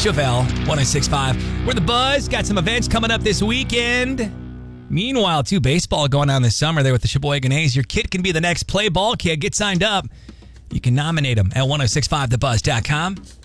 Chevelle, 106.5. We're the Buzz. Got some events coming up this weekend. Meanwhile, too, baseball going on this summer there with the Sheboygan A's. Your kid can be the next play ball kid. Get signed up. You can nominate them at 1065thebuzz.com.